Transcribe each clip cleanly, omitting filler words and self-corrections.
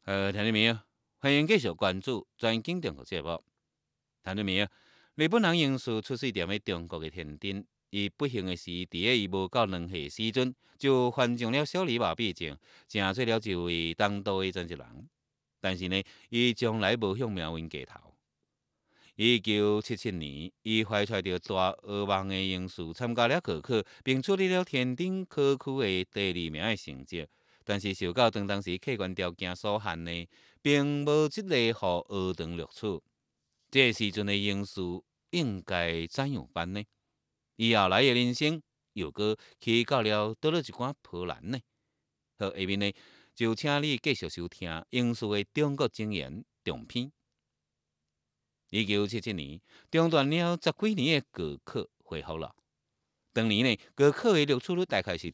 听众朋友，欢迎继续关注专经中国节目。听众朋友，日本人英术出世踮中国的天津，伊不幸的是，伫伊无到2岁时阵，就患上了小儿麻痹症，成做了一位当道的残疾人。但是呢，伊从来无向命运低头。1977年，伊怀揣着大噩梦的英术，参加了高考，并取得了天津考区的第2名的成绩。但是受到当时客观条件所限呢，并无一个互学堂录取。这时阵的英术应该怎样办呢？伊后来的人生又搁去到了倒了一寡波澜呢？好，下面呢就请你继续收听英术的中国经验重篇。1977年，中断了10几年的高考恢复了。当年呢，高考的录取率大概是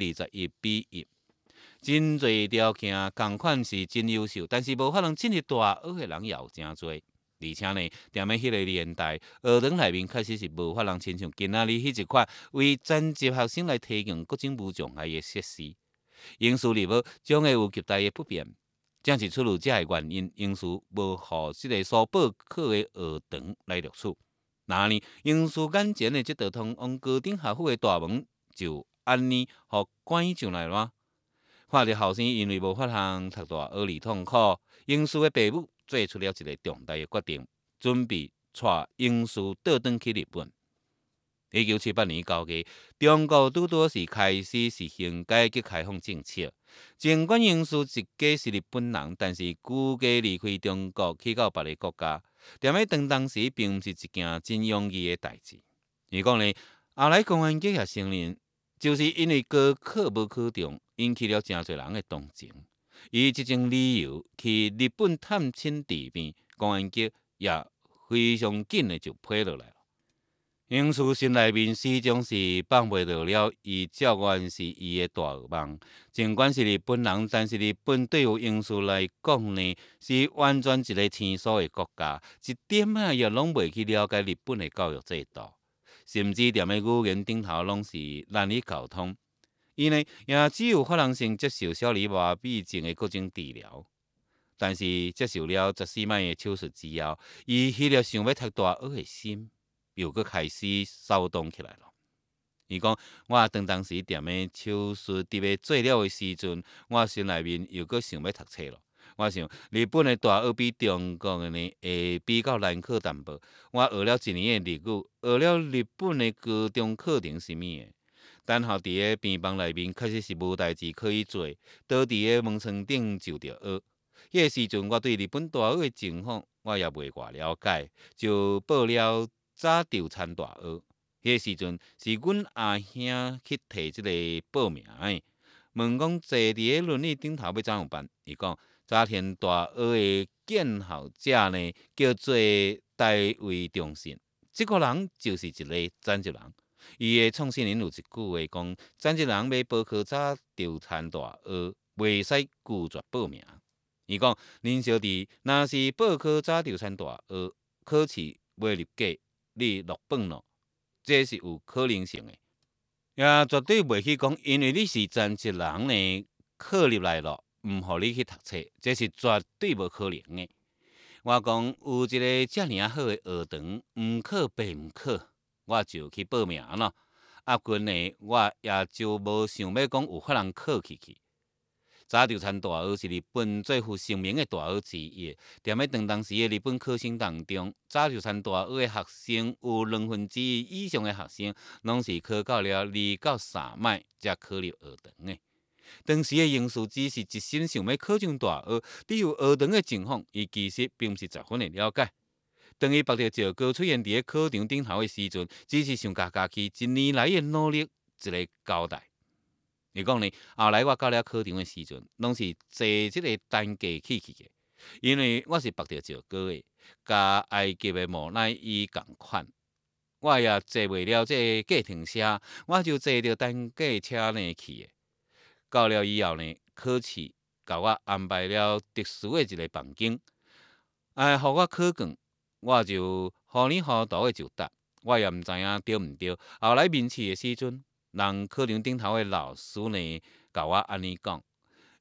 21:1。真侪条件同款是真优秀，但是无法通进入大学的人也有真多。而且呢，踮迄个年代，学堂内面确实是无法通亲像今仔日迄一款为残疾学生来提供各种无障碍的设施。因此，入学将会有极大的不便。正是出于这个原因，因此无互即个所报考的学堂来录取。那呢，因此眼前的这道通往高等学府的大门就安尼互关上来了。看着后生因为无法通读大学而痛苦，英叔的爸母做出了一个重大的决定，准备带英叔倒转去日本。1978年9月，中国拄拄是开始实行改革开放政策。尽管英叔一家是日本人，但是举家离开中国去到别个国家，当时并毋是一件真容易的代志。伊讲呢，后来公安局也承认，就是因为高考无考中，引起了真侪人的同情。以这种理由去日本探亲治病，公安局也非常紧的就批落来了。英叔心内面始终是放袂落了，伊照原是伊的大噩梦。尽管是日本人，但是日本对于英叔来讲呢，是完全一个生疏的国家，一点也拢袂去了解日本的教育制度，甚至踮个语言顶头拢是难以沟通。伊呢，也只有法通先接受小儿麻痹症的各种治疗。但是接受了14摆的手术之后，伊迄粒想要读大学的心又搁开始骚动起来了。伊讲，我当时踮个手术伫要做了的时阵，我心内面又搁想要读册了。我想，日本的大学比中国的呢会比较难考淡薄。我学了1年的日语，学了日本的高中课程什么的。等候伫个病房内面，确实是无代志可以做，倒伫个门床顶就着学。迄个时阵，我对日本大学的情况我也袂偌了解，就报了早稻田大学。迄个时阵是阮阿兄去摕即个报名的，问讲坐伫个轮椅顶头要怎样办？伊讲早田大学的建校者呢，叫做戴维忠信，即个人就是一个残疾人。伊的创始人有一句话讲：残疾人要报考早稻田大学，袂使拒绝报名。伊讲，恁小弟若是报考早稻田大学，考试未入格，你落榜咯，这是有可能性的，也绝对袂去讲，因为你是残疾人呢，考入来了，毋互你去读册，这是绝对无可能的。我讲有一个遮尔好的学堂，毋考白毋考，我就去报名咯。啊，阮呢，我也就无想要讲有法通考去。早稻田大学是日本最负盛名的大学之一。踮当时的日本考生当中，早稻田大学的学生有1/2以上的学生，拢是考到了2到3摆才考入学堂的。当时的英叔只是一心想要考上大学，对于学堂的情况，伊其实并不是十分的了解。当伊目着石膏出现伫个考场顶头的时阵，只是想家己1年来的努力一个交代。伊讲呢，后来我到了考场的时阵，拢是坐即个单架去的，因为我是目着石膏的，甲埃及的木乃伊共款。我也坐袂了这计程车，我就坐着单架车呢去的。到了以后呢，考试甲我安排了特殊的一个房间，互我考卷，我就糊里糊涂的就答，我也毋知影对毋对。后来面试的时阵，人考场顶头的老师呢，甲我安尼讲：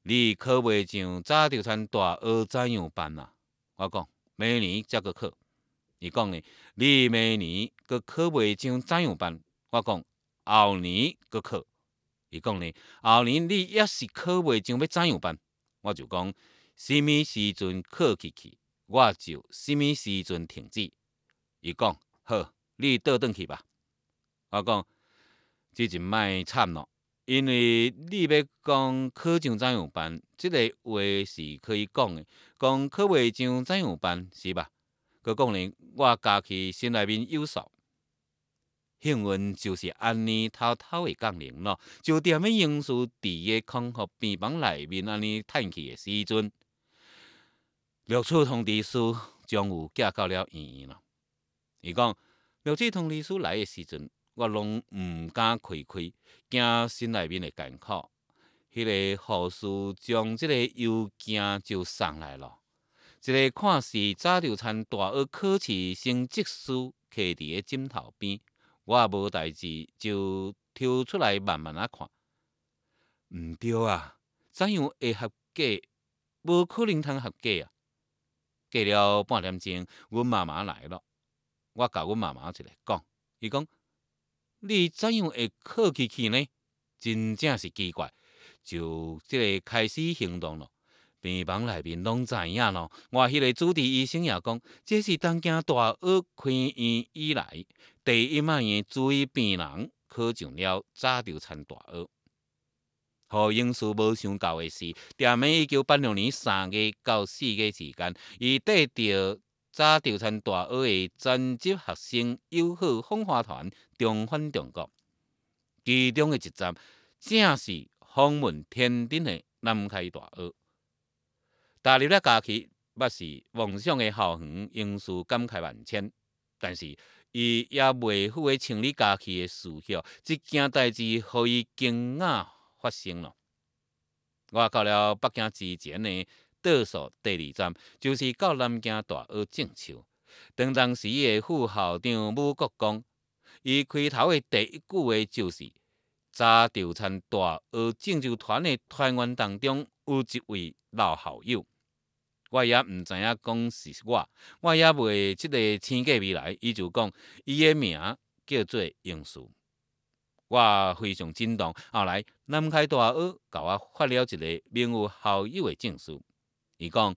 你考袂上早稻田大学怎样办啊？我讲明年才个考。伊讲呢，你明年佫考袂上怎样办？我讲后年佫考。伊讲呢，后年你也是考袂上，要怎样办？我就讲，什么时阵考去，我就什么时阵停止。伊讲好，你倒转去吧。我讲，即阵莫惨咯，因为你要讲考上怎样办，即个话是可以讲的。讲考袂上怎样办，是吧？佮讲呢，我家己心内面有数。幸运就是安尼偷偷的降临咯，就踮咧榕树伫个空屋边房内面安尼叹气的时阵，录取通知书终于寄到了院院咯。伊讲录取通知书来的时阵，我拢毋敢开，惊心内面会艰苦。迄个护士将即个邮件就送来咯，一个看是早稻田大学考试成绩书摕伫个枕头边。我也无代志，就抽出来慢慢啊看。毋对啊，怎样会合格？无可能通合格啊！过了半点钟，阮妈妈来了。我甲阮妈妈一个讲，伊讲：你怎样会考去呢？真正是奇怪。就即个开始行动咯。病房内面拢知影咯。我迄个主治医生也讲，这是东京大学开院以来第一摆的注意病人考上了早稻田大学。互英叔无想到的是，踮咧1986年3月到4月之间，伊得到早稻田大学的专职学生友好访华团重返中国，其中的一站正是访问天津的南开大学。踏入了假期，捌是梦想的校园，英叔感慨万千。但是伊也袂赴的清理假期的事项，这件代志互伊惊讶发生了。我到了北京之前呢，倒数第2站就是到南京大学种树。当时的副校长武国公，伊开头的第一句话就是早稻田大学种树团的团员当中有一位老校友。我也毋知影讲是我也袂即个醒过味来。伊就讲伊的名叫做英叔。我非常震动。后来南开大学甲我发了一个名有校友的证书。伊讲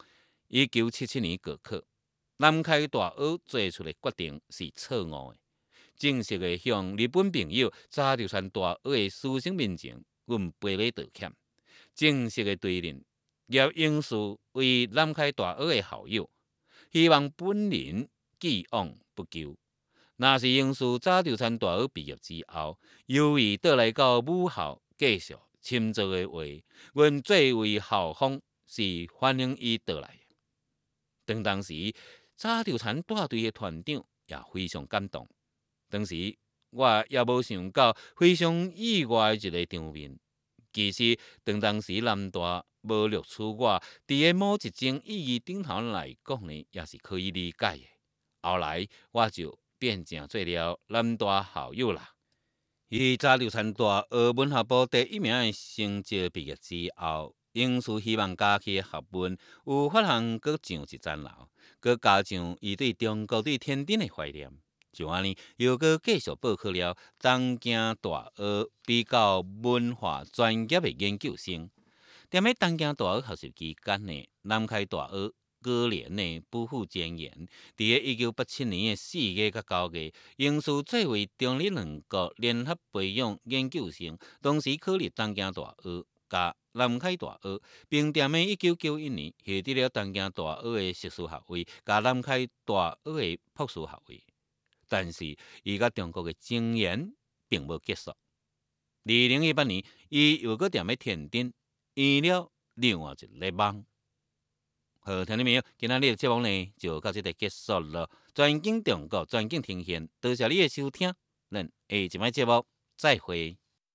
1977年高考，南开大学做出的决定是错误的，正式的向日本朋友早稻田大学的师生面前，阮赔礼道歉，正式的对认。叶英叔为南开大学的校友，希望本人既往不咎。若是英叔早稻田大学毕业之后，犹豫倒来到母校继续深造的话，阮作为校方是欢迎伊倒来的。当时早稻田大队的团长也非常感动。当时我也无想到非常意外的一个场面。其实当时南大无录取我，伫个某一种意义顶头来讲呢，也是可以理解的。后来我就变成做了南大校友啦。以早稻田大学文学部第1名的成绩毕业之后，英叔希望家己的学问有法通阁上一层楼，阁加上伊对中国对天津的怀念。就安尼，又阁继续报考了东京大学比较文化专业的研究生。踮咧东京大学学习期间呢，南开大学果然呢不负前言，伫个1987年的4月到9月，英叔作为中日两国联合培养研究生，同时考入东京大学甲南开大学，并踮咧1991年获得了东京大学的硕士学位，甲南开大学的博士学位。但是，伊甲中国的情缘并无结束。2018年，伊又搁踮咧天津圆了另外一个梦。好，听众朋友，今仔日的节目呢就到这里结束了。专讲中国，专讲天现，多谢你的收听，咱下一摆节目再会。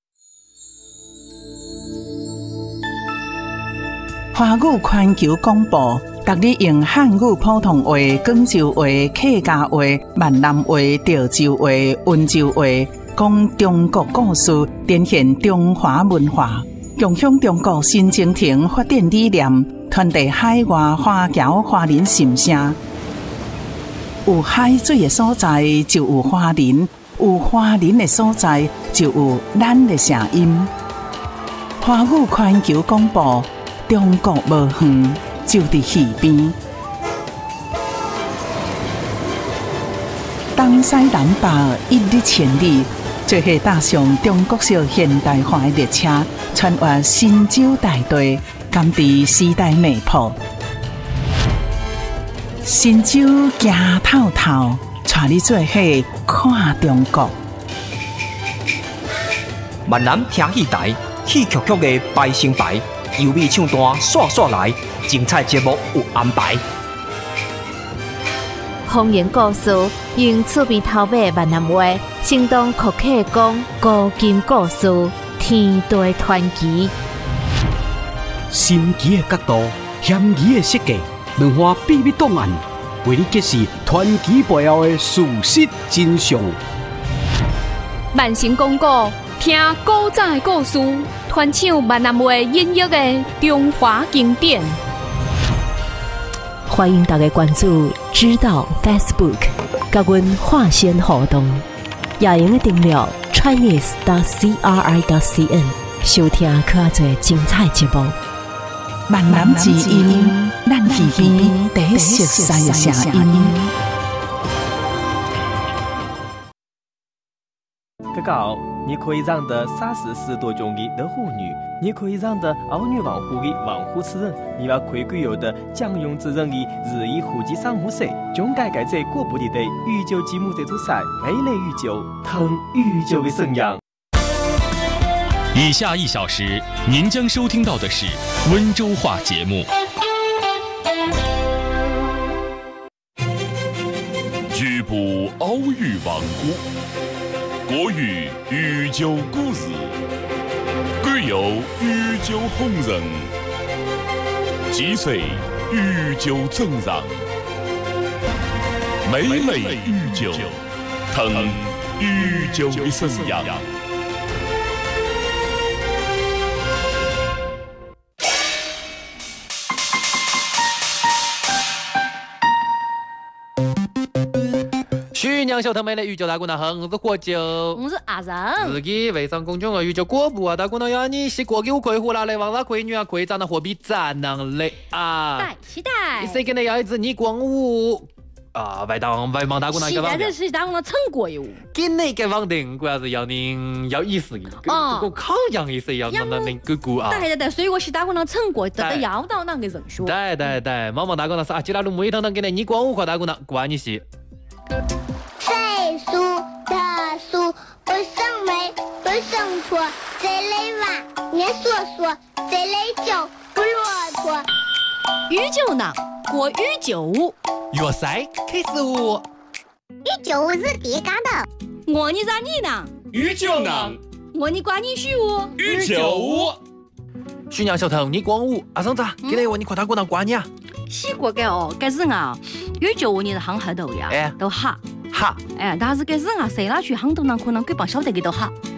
华语环球广播，逐日用汉语普通话、广州话、客家话、闽南话、潮州话、温州话，讲中国故事，展现中华文化。 共享中国新征程发展理念，传递海外华侨华人心声。有海水的所在就有华人，有华人的所在就有咱的声音。华语环球广播，中国无远，就伫耳边。东西南北一日千里，做伙搭上中国式现代化的列车，穿越神州大地，甘知时代脉搏。神州行透透，带你做伙看中国。 闽南听戏台，戏曲曲的排成排，优美唱段刷刷来，精彩节目有安排。 方言故事用厝边头尾闽南话，生动可客讲古今故事，天地传奇。 神奇的角度，险异的设计，文化秘密档案，为你揭示传奇背后的事实真相。 万成讲古，听古早的故事，传唱闽南话音乐的中华经典。 欢迎大家关注知道 Facebook， 甲阮化线互动，也用订阅 Chinese.CRI.CN， 收听更多精彩节目。 闽南之音，咱耳边第一熟悉的声音。 哥哥，你可以让的30多种的老妇女，你可以让的儿女防护的防护主任，你要可以有的将用之人的日益户籍上户税，总该在过不的御酒节目这座赛，美丽御酒，疼御酒的生养。 以下1小时，您将收听到的是温州话节目。 局部奥语王国，国语御酒故事，贵有御酒红人，几岁御酒正让，美美御酒，疼御酒的生养。 徐娘小腾妹的御酒大姑娘好，我是喝酒， 我是阿仁。 自己微商公众号御酒果步啊，大姑娘要你是过给我可以胡拿来，王大可以女啊可以长得货币赞能力啊！ 期待。 谁给你要一支你光武啊？外帮大姑娘一个网店。是大姑娘成果哟。 给你个网店，主要是要您要意思，个考样意思要那个股啊。 对，所以我是大姑娘成果，得要到那个人数。 对，毛毛大姑娘是啊，吉拉路木一堂堂给你光武和大姑娘关你是。 岁数特殊，不生美，不生错，这类娃年说说，这类酒不骆驼。 御酒呢，过御酒舞。 粤赛开始舞。 御酒舞是第干的。 我你在你呢？ 御酒呢？ 我你管你许舞。 御酒舞。 徐娘小头，你光舞，阿嫂子，给你问你看大姑娘关你啊？ 西过个哦，个人啊，御酒舞你是行黑头呀，都哈。 哈， 但是个人啊，谁拿去杭州人可能根本晓得个都哈。